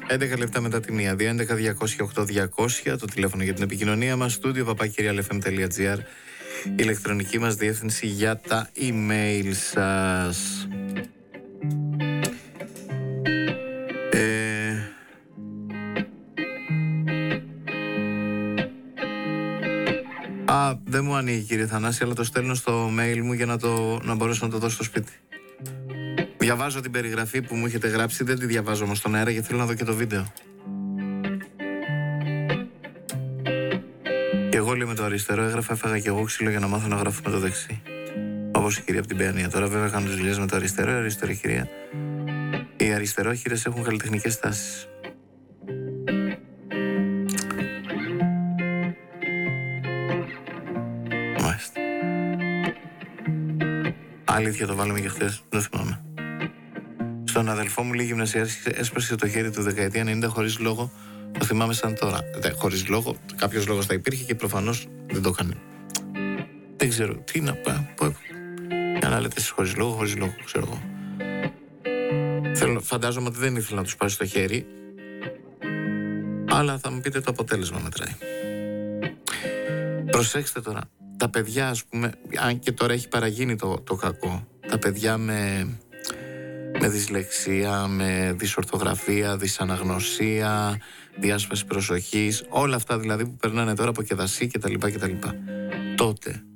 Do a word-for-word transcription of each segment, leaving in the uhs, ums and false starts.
έντεκα λεπτά μετά τη μία. δύο έντεκα διακόσια οκτώ διακόσια το τηλέφωνο για την επικοινωνία μας. Στούντιο παπάκι ελ εφ εμ τελεία τζι άρ. Η ηλεκτρονική μας διεύθυνση για τα email σας. Ε... Α, δεν μου ανοίγει, κύριε Θανάση, αλλά το στέλνω στο mail μου για να, το, να μπορέσω να το δώσω στο σπίτι. Διαβάζω την περιγραφή που μου έχετε γράψει, δεν τη διαβάζω όμως στον αέρα γιατί θέλω να δω και το βίντεο. Και εγώ λέω με το αριστερό έγραφα, έφαγα και εγώ ξύλο για να μάθω να γράφω με το δεξί. Όπως η κυρία από την Παιανία. Τώρα βέβαια κάνω τις δουλειές με το αριστερό, η αριστερή κυρία. Οι αριστερόχειρες έχουν καλλιτεχνικές τάσεις. Μάλιστα. Αλήθεια το βάλαμε και χθες, δεν θυμάμαι. Στον αδελφό μου λίγη γυμνασιάρχη έσπασε το χέρι του δεκαετία ενενήντα χωρίς λόγο. Το θυμάμαι σαν τώρα. Δε, χωρίς λόγο, κάποιος λόγος θα υπήρχε και προφανώς δεν το έκανε. Δεν ξέρω τι να πω. Για να λέτε εσείς χωρίς λόγο, χωρίς λόγο, ξέρω εγώ. Θέλω, φαντάζομαι ότι δεν ήθελα να τους πάει στο χέρι. Αλλά θα μου πείτε το αποτέλεσμα μετράει. Προσέξτε τώρα. Τα παιδιά, ας πούμε, αν και τώρα έχει παραγίνει το, το κακό, τα παιδιά με, με δυσλεξία, με δυσορθογραφία, δυσαναγνωσία, διάσπαση προσοχής, όλα αυτά δηλαδή που περνάνε τώρα από κεδασί κτλ. κτλ. Τότε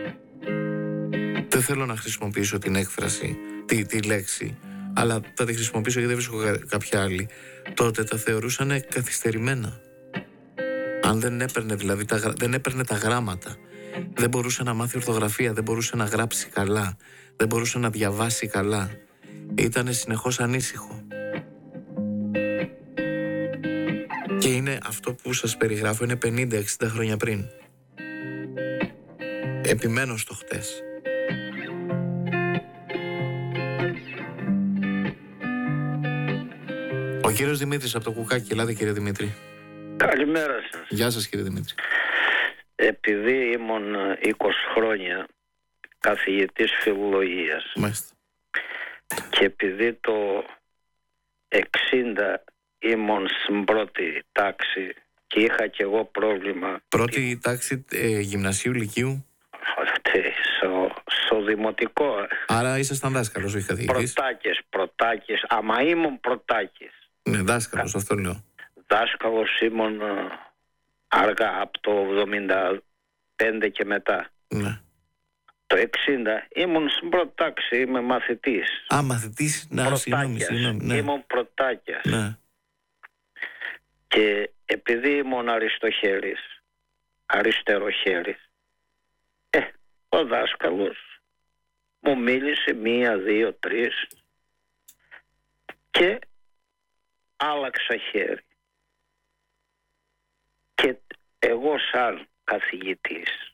δεν θέλω να χρησιμοποιήσω την έκφραση, τη, τη λέξη, αλλά θα τη χρησιμοποιήσω γιατί δεν βρίσκω κάποια άλλη. Τότε τα θεωρούσαν καθυστερημένα. Αν δεν έπαιρνε δηλαδή, τα, δεν έπαιρνε τα γράμματα, δεν μπορούσε να μάθει ορθογραφία, δεν μπορούσε να γράψει καλά, δεν μπορούσε να διαβάσει καλά. Ήτανε συνεχώς ανήσυχο. Και είναι αυτό που σας περιγράφω, είναι πενήντα εξήντα χρόνια πριν. Επιμένω στο χτες. Ο κύριος Δημήτρης από το Κουκάκι. Ελάτε κύριε Δημήτρη. Καλημέρα σας. Γεια σας κύριε Δημήτρη. Επειδή ήμουν είκοσι χρόνια καθηγητής φιλολογίας, Μάλιστα, και επειδή το εξήντα ήμουν στην πρώτη τάξη και είχα και εγώ πρόβλημα. Πρώτη τάξη ε, γυμνασίου, λυκείου. Στο, στο δημοτικό. Άρα ήσασταν δάσκαλος, όχι καθηγητής. Πρωτάκες, πρωτάκες. Άμα ήμουν πρωτάκες. Ναι, δάσκαλος, αυτό λέω. Δάσκαλος ήμουν αργά, από το εβδομήντα πέντε και μετά. Ναι. Το εξήντα ήμουν στην πρώτη τάξη, είμαι μαθητής. Α, μαθητής, να, συγγνώμη, συγγνώμη. Ναι. Ήμουν πρωτάκιας. Ναι. Και επειδή ήμουν αριστοχέρης, αριστεροχέρης, ε, ο δάσκαλος μου μίλησε μία, δύο, τρεις και άλλαξα χέρι. Και εγώ σαν καθηγητής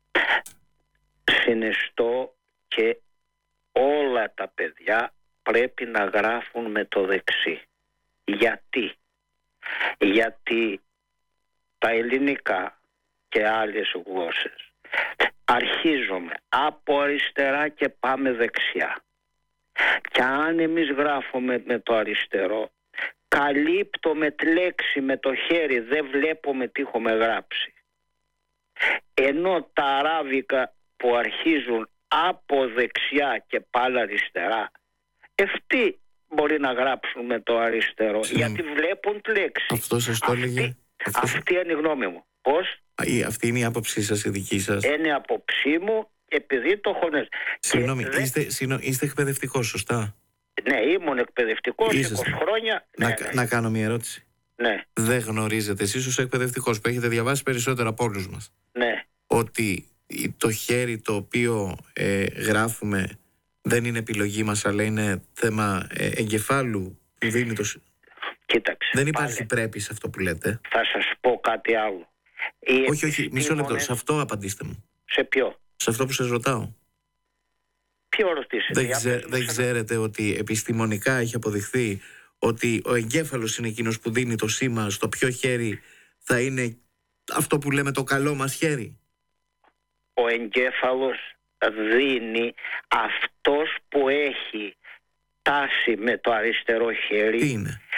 συνιστώ και όλα τα παιδιά πρέπει να γράφουν με το δεξί. Γιατί? Γιατί τα ελληνικά και άλλες γλώσσες αρχίζουμε από αριστερά και πάμε δεξιά. Και αν εμείς γράφουμε με το αριστερό, καλύπτουμε τη λέξη με το χέρι, δεν βλέπουμε τι έχουμε γράψει. Ενώ τα αράβικα που αρχίζουν από δεξιά και πάλι αριστερά, αυτοί μπορεί να γράψουν με το αριστερό. Συν... γιατί βλέπουν τη λέξη. Αυτό σας το έλεγε. Αυτή, αυτή είναι η γνώμη μου. Πώς? Αυτή είναι η άποψή σας, η δική σας. Είναι η άποψή μου, επειδή το χωνές. Συγγνώμη, δε... είστε, είστε εκπαιδευτικός, σωστά? Ναι, ήμουν εκπαιδευτικός είκοσι χρόνια. Να, ναι, ναι. να κάνω μια ερώτηση. Ναι. Δεν γνωρίζετε εσείς ως εκπαιδευτικός που έχετε διαβάσει περισσότερο από όλους μας, ναι, ότι το χέρι το οποίο ε, γράφουμε δεν είναι επιλογή μας, αλλά είναι θέμα ε, εγκεφάλου που δίνει το... Κοίταξε, δεν υπάρχει πάλι πρέπει σε αυτό που λέτε. Θα σας πω κάτι άλλο. Οι όχι, όχι, επιστήμονες... μισό λεπτό. Σε αυτό απαντήστε μου. Σε ποιο? Σε αυτό που σας ρωτάω. Ποιο ρωτήσετε? Δεν, ξέ, δεν ξέρετε ότι επιστημονικά έχει αποδειχθεί ότι ο εγκέφαλος είναι εκείνος που δίνει το σήμα στο ποιο χέρι θα είναι αυτό που λέμε το καλό μας χέρι? Ο εγκέφαλος δίνει αυτός που έχει τάση με το αριστερό χέρι. Τι είναι?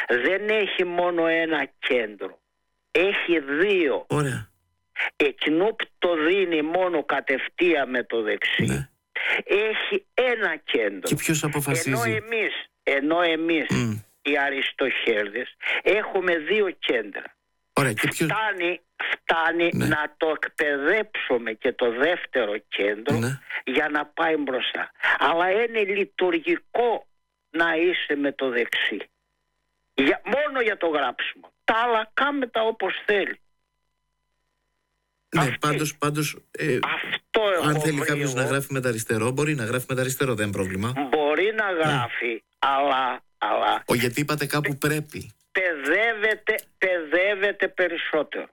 δεν έχει μόνο ένα κέντρο. Έχει δύο. Ωραία. Εκείνο που το δίνει μόνο κατευθείαν με το δεξί, ναι, έχει ένα κέντρο. Και ποιος αποφασίζει? Ενώ εμείς, ενώ εμείς mm. οι αριστοχέρδες έχουμε δύο κέντρα. Ωραία, και ποιος... Φτάνει, φτάνει ναι. να το εκπαιδέψουμε και το δεύτερο κέντρο, ναι, για να πάει μπροστά. Αλλά είναι λειτουργικό να είσαι με το δεξί. Για, μόνο για το γράψιμο. Τα άλλα κάμε τα όπως θέλει. Ναι, Αυτή, πάντως, πάντως ε, αυτό αν θέλει κάποιος εγώ, να γράφει με τα αριστερό, μπορεί να γράφει με τα αριστερό, δεν είναι πρόβλημα. Μπορεί να γράφει, mm. αλλά, αλλά... Ο, γιατί είπατε κάπου παι, πρέπει. Παιδεύεται, παιδεύεται περισσότερο.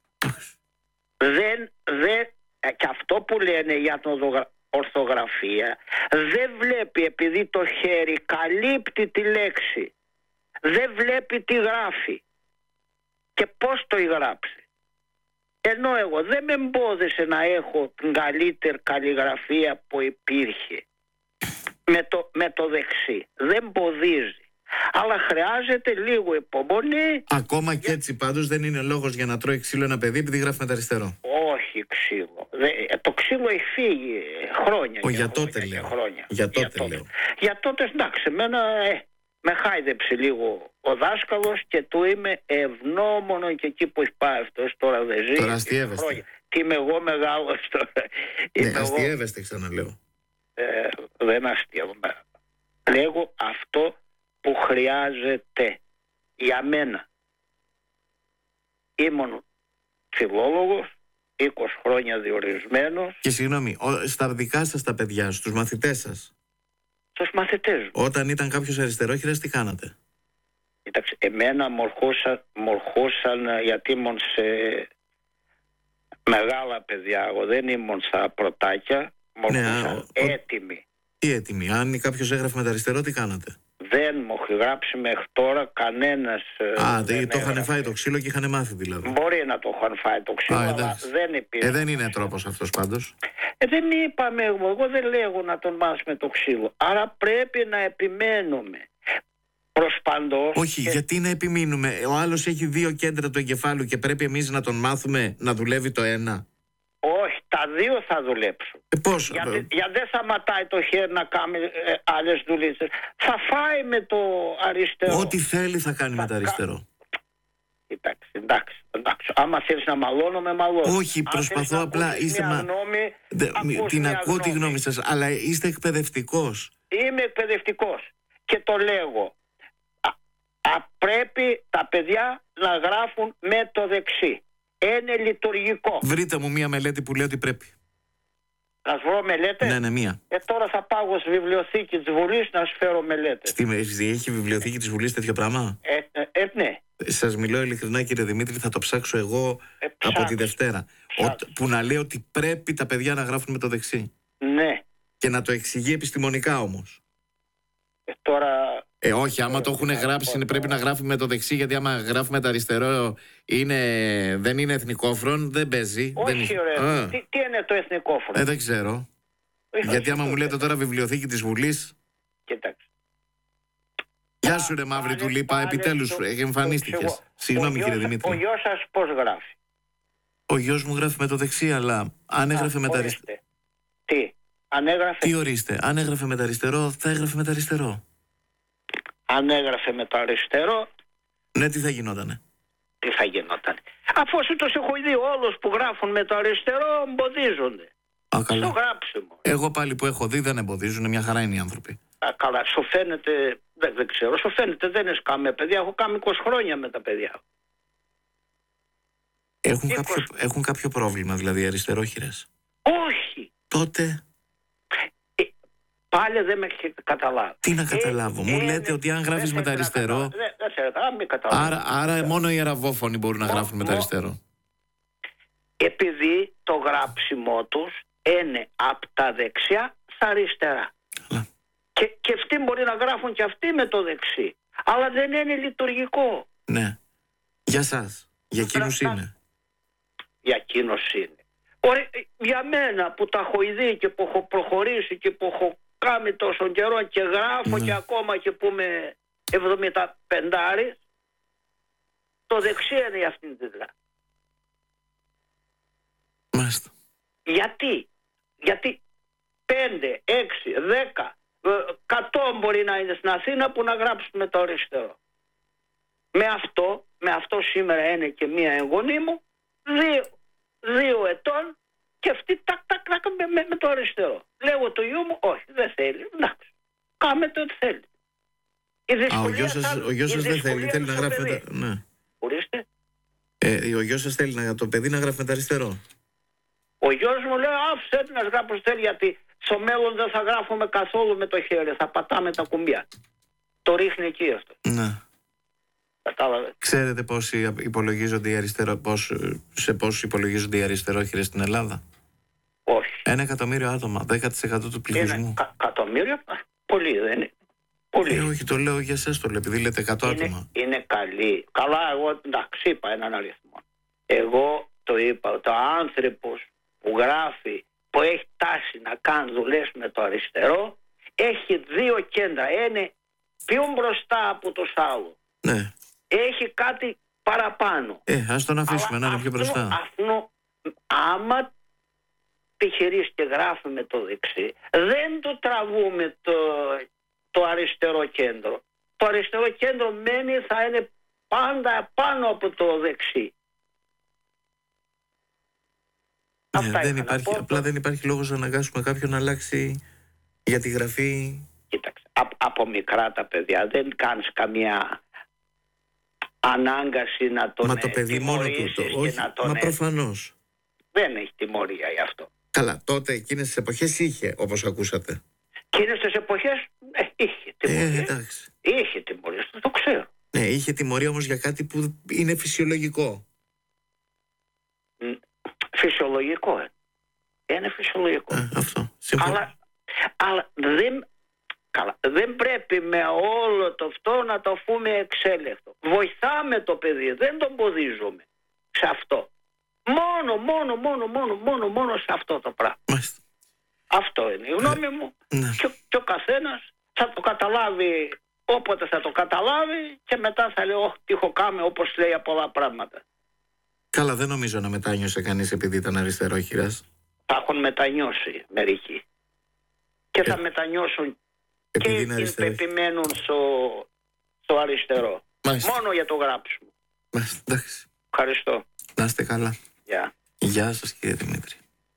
δεν, δεν, και αυτό που λένε για την ορθογραφία, δεν βλέπει, επειδή το χέρι καλύπτει τη λέξη, δεν βλέπει τι γράφει και πώς το γράψει. Ενώ εγώ δεν με εμπόδισε να έχω την καλύτερη καλλιγραφία που υπήρχε με το, με το δεξί. Δεν εμποδίζει. Αλλά χρειάζεται λίγο υπομονή. Ακόμα και έτσι πάντως δεν είναι λόγος για να τρώει ξύλο ένα παιδί επειδή γράφει με τα αριστερό. Όχι ξύλο. Το ξύλο έχει φύγει χρόνια. Ο, για τότε λέω. Χρόνια. Για τότε, για τότε λέω. Για τότε εντάξει, εμένα ε, με χάιδεψε λίγο ο δάσκαλος και του είμαι ευγνώμονο και εκεί που έχει πάει αυτός τώρα δεν ζει. Τώρα αστιεύεστε. Τι είμαι εγώ μεγάλος τώρα. Ναι, αστιεύεστε εγώ... ξαναλέω. Ε, δεν αστιεύομαι. Λέγω αυτό που χρειάζεται για μένα. Ήμουν φιλόλογος, είκοσι χρόνια διορισμένος. Και συγγνώμη, στα δικά σας τα παιδιά, στους μαθητές σας, στους μαθητές μου, όταν ήταν κάποιος αριστερόχειρας, τι κάνατε? Κοίταξε, εμένα μορχούσαν, μορχούσαν γιατί ήμουν σε μεγάλα παιδιά, εγώ δεν ήμουν στα πρωτάκια, μορχούσαν ναι, έτοιμοι. Τι έτοιμοι? Αν κάποιος έγραφε με τα αριστερό, τι κάνατε? Δεν μου έχει γράψει μέχρι τώρα κανένας. Α, δεν το είχαν φάει το ξύλο και είχαν μάθει δηλαδή. Μπορεί να το είχαν φάει το ξύλο, Α, αλλά δεν υπήρχε. Ε, δεν είναι τρόπος αυτός πάντως. Ε, δεν είπαμε εγώ, εγώ δεν λέγω να τον μάθουμε το ξύλο. Άρα πρέπει να επιμένουμε. Προς παντός. Όχι, και... γιατί να επιμείνουμε? Ο άλλος έχει δύο κέντρα του εγκεφάλου και πρέπει εμείς να τον μάθουμε να δουλεύει το ένα. Όχι, τα δύο θα δουλέψουν. Ε, πώς? Γιατί, γιατί δεν σταματάει το χέρι να κάνει ε, άλλες δουλίτσες. Θα φάει με το αριστερό. Ό,τι θέλει θα κάνει θα με το αριστερό. Εντάξει, εντάξει, εντάξει. Άμα θέλεις να μαλώνω, με μαλώνω. Όχι, προσπαθώ απλά. Είστε μα... γνώμη, Δε, την ακούω τη γνώμη σας, αλλά είστε εκπαιδευτικός. Είμαι εκπαιδευτικός και το λέγω. Α, α, πρέπει τα παιδιά να γράφουν με το δεξί. Είναι λειτουργικό. Βρείτε μου μία μελέτη που λέει ότι πρέπει. Να σου βρω μελέτες? Ναι, ναι, μία. Ε, τώρα θα πάω στη βιβλιοθήκη της Βουλής να σου φέρω μελέτες. Στη, έχει βιβλιοθήκη της Βουλής τέτοιο πράγμα? Ε, ε, ε, ναι. Σας μιλώ ειλικρινά, κύριε Δημήτρη, θα το ψάξω εγώ ε, από τη Δευτέρα. Ο, που να λέει ότι πρέπει τα παιδιά να γράφουν με το δεξί. Ναι. Και να το εξηγεί επιστημονικά όμως. Ε, τώρα... Ε, όχι, άμα το έχουν γράψει είναι πρέπει να γράφει με το δεξί, γιατί άμα γράφει με το αριστερό είναι, δεν είναι εθνικόφρον, δεν παίζει. Όχι, δεν... ωραία. Τι, τι είναι το εθνικόφρον? Ε, δεν ξέρω. Ε, γιατί άμα μου λέτε τώρα βιβλιοθήκη της Βουλής... Κοιτάξτε. Γεια σου ρε μαύρη του λίπα, επιτέλους εμφανίστηκες. Συγγνώμη κύριε Δημήτρη. Ο γιος σας πώς γράφει? Ο γιος μου γράφει με το δεξί, αλλά αν έγραφε με τα αριστερό... Τι, αν έγραφε... Τι ορίστε, αν έγραφε με τα αριστερό, θα έγραφε με τα αριστερό. Αν έγραφε με το αριστερό... Ναι, τι θα γινότανε? Τι θα γινότανε? Αφού τους έχω δει όλους που γράφουν με το αριστερό εμποδίζονται. Α, καλά. Στο γράψιμο. Εγώ πάλι που έχω δει δεν εμποδίζουν, μια χαρά είναι οι άνθρωποι. Α, καλά, σου φαίνεται, δεν, δεν ξέρω, σου φαίνεται δεν έχει κάμε παιδιά. Έχω κάνει είκοσι χρόνια με τα παιδιά. Έχουν, κάποιο, έχουν κάποιο πρόβλημα δηλαδή οι αριστερόχειρες? Όχι. Τότε... Πάλι δεν με έχει καταλάβει. Τι να καταλάβω, ε, μου ε, λέτε ε, ότι αν γράφεις με τα αριστερό... Δεν θέλω να μην καταλάβω. Άρα, άρα μόνο οι αραβόφωνοι μπορούν να γράφουν με τα αριστερό. Επειδή το γράψιμό τους είναι από τα δεξιά στα αριστερά. Και, και αυτοί μπορεί να γράφουν και αυτοί με το δεξί. Αλλά δεν είναι λειτουργικό. Ναι. Για σας. Για εκείνους είναι. Για εκείνους είναι. Ωραία, για μένα που τα έχω ειδεί και που έχω προχωρήσει και που έχω κάνει τόσο καιρό και γράφω, ναι, και ακόμα και που είμαι εβδομήντα πέντε, το δεξί είναι η αυτή τη δουλειά. Μάλιστα. Γιατί, γιατί πέντε, έξι, δέκα, εκατό μπορεί να είναι στην Αθήνα που να γράψουμε το αριστερό. Με αυτό, με αυτό σήμερα είναι και μία εγγονή μου, δύο, δύο ετών, και αυτή τάκ τάκ τάκ με, με, με το αριστερό. Λέω του γιού μου, όχι, δεν θέλει, εντάξει, κάμε το ό,τι θέλει. Α, ο γιος σας, ο γιος σας δεν θέλει, θέλει να γράφει μετά. Ναι. Ορίστε. Ε, ο γιος σας θέλει να, το παιδί να γράφει με το αριστερό. Ο γιος μου λέει, άφησε να γράψω θέλει, γιατί στο μέλλον δεν θα γράφουμε καθόλου με το χέρι, θα πατάμε τα κουμπιά. Το ρίχνει εκεί αυτό. Ναι. Κατάλαβε. Ξέρετε πώς υπολογίζονται οι αριστερό, πώς, σε πόσους υπολογίζονται οι αριστερόχειρες στην Ελλάδα? Όχι. Ένα εκατομμύριο άτομα, δέκα τοις εκατό του πληθυσμού. Ένα κα, εκατομμύριο, πολύ δεν είναι. Πολύ. Ε, όχι, το λέω για εσάς, το λέω, επειδή λέτε εκατό είναι, άτομα. Είναι καλή. Καλά, εγώ εντάξει, είπα έναν αριθμό. Εγώ το είπα, το άνθρωπος που γράφει, που έχει τάση να κάνει δουλειές με το αριστερό, έχει δύο κέντρα. Είναι πιο μπροστά από τους άλλους. Ναι. Έχει κάτι παραπάνω. Ε, ας τον αφήσουμε να είναι πιο μπροστά. Αυτό, άμα τυχερείς και γράφουμε το δεξί, δεν το τραβούμε το, το αριστερό κέντρο. Το αριστερό κέντρο μένει, θα είναι πάντα πάνω από το δεξί. Ναι, δεν υπάρχει, απλά δεν υπάρχει λόγος να αναγκάσουμε κάποιον να αλλάξει για τη γραφή. Κοίταξε, από, από μικρά τα παιδιά δεν κάνεις καμία ανάγκαση να τον Μα το παιδί μόνο του το, όχι, μα προφανώς. Δεν έχει τιμωρία γι' αυτό. Καλά, τότε εκείνες τις εποχές είχε, όπως ακούσατε. Εκείνες τις εποχές ε, είχε τιμωρία. Ε, εντάξει. Είχε τιμωρία, το ξέρω. Ναι, είχε τιμωρία όμως για κάτι που είναι φυσιολογικό. Φυσιολογικό. Ε. Είναι φυσιολογικό. Ε, αυτό. Συμφωνώ. Αλλά, αλλά δεν, καλά, δεν πρέπει με όλο το αυτό να το φούμε εξέλεκτο. Βοηθάμε το παιδί, δεν τον ποδίζουμε σε αυτό. Μόνο, μόνο, μόνο, μόνο, μόνο, μόνο σε αυτό το πράγμα. Μάλιστα. Αυτό είναι η γνώμη μου. Ναι. Και, και ο καθένας θα το καταλάβει όποτε θα το καταλάβει και μετά θα λέει, όχι, τι έχω κάνει, όπως λέει πολλά πράγματα. Καλά, δεν νομίζω να μετάνιωσε κανείς επειδή ήταν αριστερόχειρας. Θα έχουν μετανιώσει μερικοί. Και θα ε, μετανιώσουν και οι πεπιμένουν στο, στο αριστερό. Μάλιστα. Μόνο για το γράψιμο. Μάλιστα, εντάξει. Ευχαριστώ. Να είστε καλά. Γεια. Γεια σας, κύριε Δημήτρη.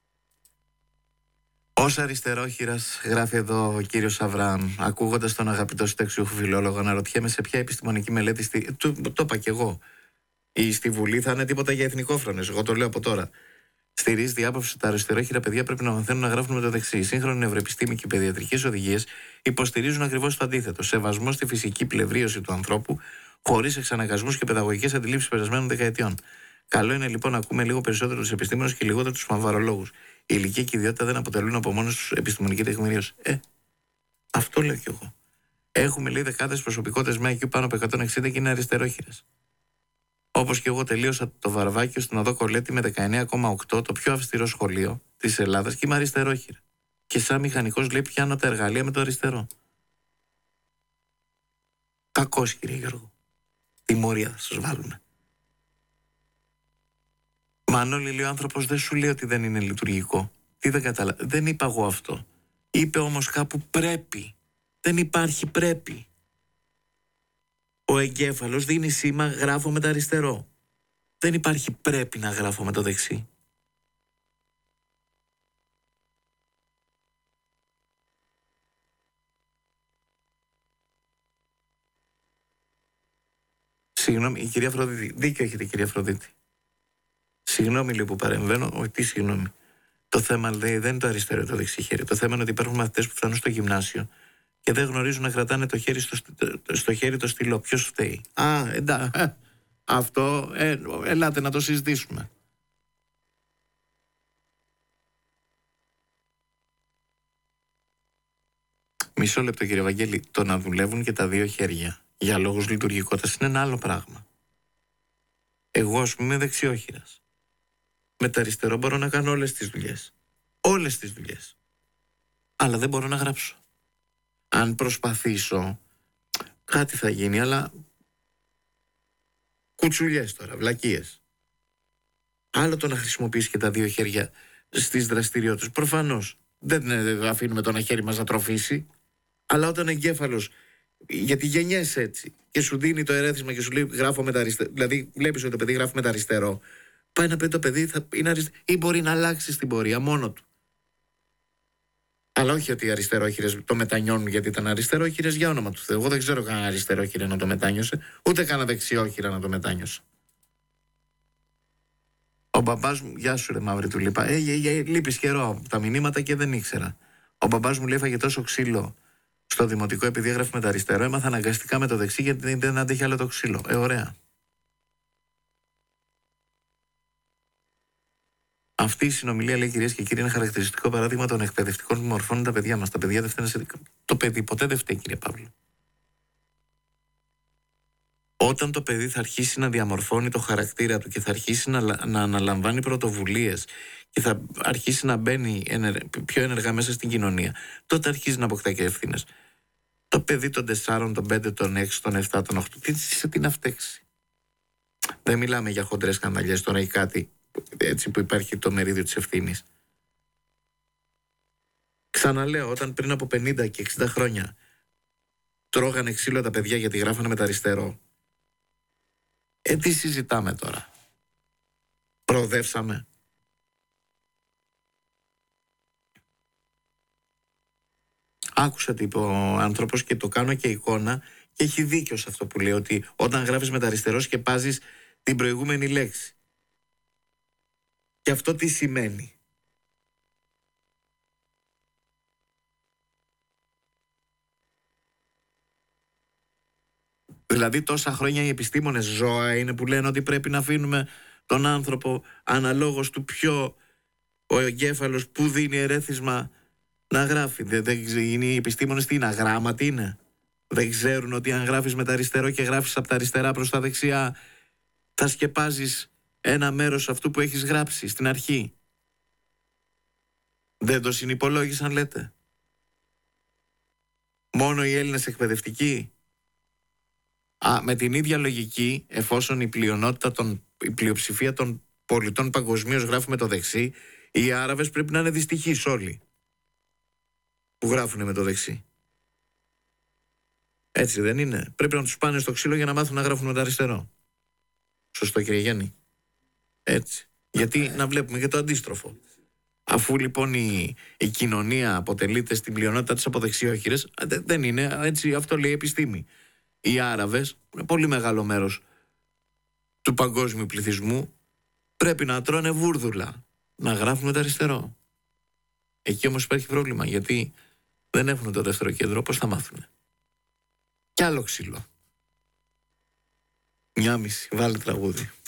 Ως αριστερόχειρας, γράφει εδώ ο κύριος Αβραάμ, ακούγοντας τον αγαπητό συνταξιούχο φιλόλογο, αναρωτιέμαι σε ποια επιστημονική μελέτη, στη... το, το είπα κι εγώ, ή στη Βουλή θα είναι τίποτα για εθνικόφρονες. Εγώ το λέω από τώρα. Στηρίζει την άποψη ότι τα αριστερόχειρα παιδιά πρέπει να μαθαίνουν να γράφουν με το δεξί. Οι σύγχρονοι νευροεπιστήμοι και οι παιδιατρικές οδηγίες υποστηρίζουν ακριβώς το αντίθετο. Σεβασμό στη φυσική πλευρίωση του ανθρώπου, χωρίς εξαναγκασμούς και παιδαγωγικές αντιλήψεις περασμένων δεκαετιών. Καλό είναι λοιπόν να ακούμε λίγο περισσότερο τους επιστήμονες και λιγότερο τους φανβαρολόγους. Η ηλικία και η ιδιότητα δεν αποτελούν από μόνος τους επιστημονική τεκμηρίωση. Ε, αυτό λέω κι εγώ. Έχουμε λέει δεκάδες προσωπικότητες με άι κιου πάνω από εκατόν εξήντα και είναι αριστερόχειρες. Όπως και εγώ τελείωσα το Βαρβάκιο στην οδό Κολέτη με δεκαεννέα κόμμα οκτώ, το πιο αυστηρό σχολείο της Ελλάδας, και είμαι αριστερόχειρα. Και σαν μηχανικός λέει πιάνω τα εργαλεία με το αριστερό. Κακός, κύριε Γιώργο. Τιμωρία θα σας βάλουμε. Μανώλη, λέει ο άνθρωπος, δεν σου λέει ότι δεν είναι λειτουργικό. Τι δεν καταλαβαίνω. Δεν είπα εγώ αυτό. Είπε όμως κάπου πρέπει. Δεν υπάρχει πρέπει. Ο εγκέφαλος δίνει σήμα γράφω με το αριστερό. Δεν υπάρχει πρέπει να γράφω με το δεξί. Συγγνώμη, η κυρία Αφροδίτη. Δίκιο έχετε, κυρία Αφροδίτη. Συγγνώμη λίγο που παρεμβαίνω. Όχι, τι συγγνώμη. Το θέμα λέει, δεν είναι το αριστερό ή το δεξί χέρι. Το θέμα είναι ότι υπάρχουν μαθητές που φτάνουν στο γυμνάσιο και δεν γνωρίζουν να κρατάνε το χέρι στο, στο χέρι το στυλό. Ποιος φταίει? Α, εντάξει. Αυτό, ε, ελάτε να το συζητήσουμε. Μισό λεπτό, κύριε Βαγγέλη. Το να δουλεύουν και τα δύο χέρια για λόγους λειτουργικότητας είναι ένα άλλο πράγμα. Εγώ, ας πούμε, είμαι δεξιόχειρας. Με το αριστερό μπορώ να κάνω όλες τις δουλειές. Όλες τις δουλειές. Αλλά δεν μπορώ να γράψω. Αν προσπαθήσω, κάτι θα γίνει, αλλά κουτσουλιές τώρα, βλακίες. Άλλο το να χρησιμοποιήσει και τα δύο χέρια στις δραστηριότητες. Προφανώς δεν αφήνουμε το ένα χέρι μας να τροφήσει, αλλά όταν εγκέφαλος, γιατί γεννιέσαι έτσι και σου δίνει το ερέθισμα και σου λέει γράφω με τα αριστερό, δηλαδή βλέπεις ότι το παιδί γράφει με τα αριστερό, πάει να πει το παιδί θα είναι αριστερό, ή μπορεί να αλλάξει στην πορεία μόνο του. Αλλά όχι ότι οι αριστερόχειρες το μετανιώνουν γιατί ήταν αριστερόχειρες, για όνομα του Θεού. Εγώ δεν ξέρω κανένα αριστερόχειρα να το μετάνιωσε, ούτε κανένα δεξιόχειρα να το μετάνιωσε. Ο μπαμπάς μου, γεια σου ρε μαύρη του λίπα. Ε, ε, ε, λείπεις καιρό από τα μηνύματα και δεν ήξερα. Ο μπαμπάς μου λέει έφαγε τόσο ξύλο στο δημοτικό επειδή έγραφε με το αριστερό, έμαθα αναγκαστικά με το δεξί γιατί δεν άντεχε άλλο το ξύλο. Ε, ωραία. Αυτή η συνομιλία, λέει, κυρίες και κύριοι, είναι χαρακτηριστικό παράδειγμα των εκπαιδευτικών που μορφώνουν τα παιδιά μας. Τα παιδιά δεν φταίνουν σε δικά. Το παιδί ποτέ δεν φταίει, κύριε Παύλο. Όταν το παιδί θα αρχίσει να διαμορφώνει το χαρακτήρα του και θα αρχίσει να, να αναλαμβάνει πρωτοβουλίες και θα αρχίσει να μπαίνει ενεργ, πιο ενεργά μέσα στην κοινωνία, τότε αρχίζει να αποκτά και ευθύνες. Το παιδί των τεσσάρων, των πέντε, των έξι, των εφτά, των οκτώ, τι, σε τι να φταίξει. Δεν μιλάμε για χοντρές σκανδαλιές τώρα ή κάτι έτσι που υπάρχει το μερίδιο της ευθύνης. Ξαναλέω, όταν πριν από πενήντα και εξήντα χρόνια τρώγανε ξύλο τα παιδιά γιατί γράφανε με τα αριστερό, ε, τι συζητάμε τώρα. Προοδεύσαμε. Άκουσα τι είπε ο άνθρωπος και το κάνω και εικόνα και έχει δίκιο σε αυτό που λέει, ότι όταν γράφεις με τα αριστερό σκεπάζεις την προηγούμενη λέξη. Και αυτό τι σημαίνει. Δηλαδή τόσα χρόνια οι επιστήμονες ζώα είναι που λένε ότι πρέπει να αφήνουμε τον άνθρωπο αναλόγως του ποιο ο εγκέφαλος που δίνει ερέθισμα να γράφει. Δεν, δεν είναι οι επιστήμονες τι είναι, αγράμματοι είναι. Δεν ξέρουν ότι αν γράφεις με τα αριστερό και γράφεις από τα αριστερά προς τα δεξιά θα σκεπάζεις ένα μέρος αυτού που έχεις γράψει στην αρχή. Δεν το συνυπολόγισαν, λέτε. Μόνο οι Έλληνες εκπαιδευτικοί. Α, με την ίδια λογική, εφόσον η πλειονότητα των, η πλειοψηφία των πολιτών παγκοσμίως γράφει με το δεξί, οι Άραβες πρέπει να είναι δυστυχείς όλοι που γράφουν με το δεξί. Έτσι δεν είναι? Πρέπει να τους πάνε στο ξύλο για να μάθουν να γράφουν με το αριστερό. Σωστό, κύριε Γιάννη? Έτσι. Γιατί να βλέπουμε και το αντίστροφο. Αφού λοιπόν η, η κοινωνία αποτελείται στην πλειονότητα της από δεξιόχειρες, δεν είναι έτσι, αυτό λέει η επιστήμη. Οι Άραβες, πολύ μεγάλο μέρος του παγκόσμιου πληθυσμού, πρέπει να τρώνε βούρδουλα, να γράφουν με το αριστερό. Εκεί όμως υπάρχει πρόβλημα, γιατί δεν έχουν το δεύτερο κέντρο, πώς θα μάθουν? Κι άλλο ξύλο. Μια μισή, βάλε τραγούδι.